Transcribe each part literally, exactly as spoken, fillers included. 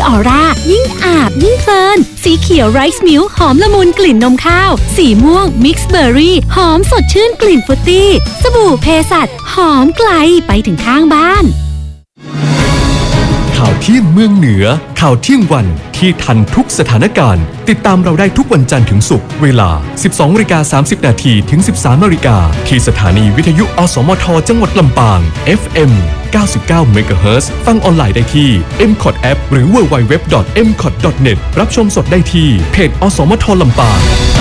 ออร่ายิ่งอาบยิ่งเพลินสีเขียวไรซ์มิลค์หอมละมุนกลิ่นนมข้าวสีม่วงมิกซ์เบอร์รี่หอมสดชื่นกลิ่นฟรุตตี้สบู่เพสัชหอมไกลไปถึงข้างบ้านข่าวเที่ยงเมืองเหนือข่าวเที่ยงวันที่ทันทุกสถานการณ์ติดตามเราได้ทุกวันจันทร์ถึงศุกร์เวลา สิบสองนาฬิกาสามสิบนาทีถึง สิบสามนาฬิกาที่สถานีวิทยุอสมทจังหวัดลำปาง เอฟ เอ็ม เก้าสิบเก้า เมกะเฮิรตซ์ ฟังออนไลน์ได้ที่ เอ็ม คอท App หรือ ดับเบิลยู ดับเบิลยู ดับเบิลยู ดอท เอ็ม คอท ดอท เน็ต รับชมสดได้ที่เพจอสมทลำปาง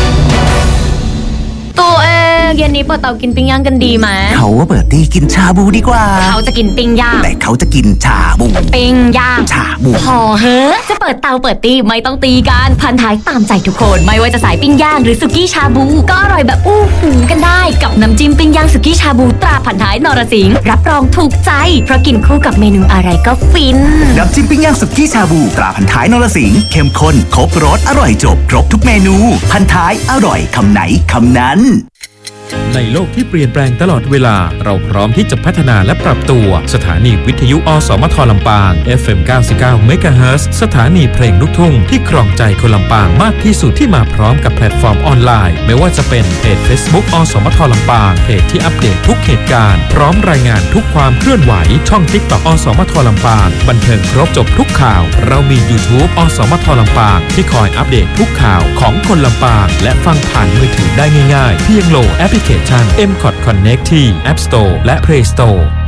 ตัวเองเย็นนี้เปิดเตากินปิ้งย่างกันดีไหมเขาว่าเปิดตีกินชาบูดีกว่าเขาจะกินปิ้งย่างแต่เขาจะกินชาบูปิ้งย่างชาบูพอเฮ้อจะเปิดเตาเปิดตีไม่ต้องตีกันพันท้ายตามใจทุกคนไม่ว่าจะสายปิ้งย่างหรือสุกี้ชาบูก็อร่อยแบบอู้หูกันได้กับน้ำจิ้มปิ้งย่างสุกี้ชาบูตราพันท้ายนรสิงห์รับรองถูกใจเพราะกินคู่กับเมนูอะไรก็ฟินน้ำจิ้มปิ้งย่างสุกี้ชาบูตราพันท้ายนรสิงห์เข้มข้นครบรสอร่อยจบครบทุกเมนูพันท้ายอร่อยคำไหนคำนั้นในโลกที่เปลี่ยนแปลงตลอดเวลาเราพร้อมที่จะพัฒนาและปรับตัวสถานีวิทยุอสมทลำปาง เอฟ เอ็ม เก้าสิบเก้า เมกะเฮิรตซ์ สถานีเพลงลูกทุ่งที่ครองใจคนลำปางมากที่สุดที่มาพร้อมกับแพลตฟอร์มออนไลน์ไม่ว่าจะเป็นเพจ Facebook อสมทลำปางเพจที่อัปเดตทุกเหตุการณ์พร้อมรายงานทุกความเคลื่อนไหวช่อง TikTok อสมทลำปางบันเทิงครบจบทุกข่าวเรามี YouTube อสมทลำปางที่คอยอัปเดตทุกข่าวของคนลำปางและฟังผ่านมือถือได้ง่ายๆเพียงโหลดแอปพลิเคชัน เอ็ม คอท Connect ที่ App Store และ Play Store